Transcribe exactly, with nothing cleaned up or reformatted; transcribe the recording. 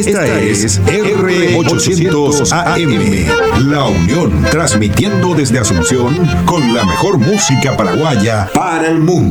Esta es R ochocientos A M, La Unión, transmitiendo desde Asunción con la mejor música paraguaya para el mundo.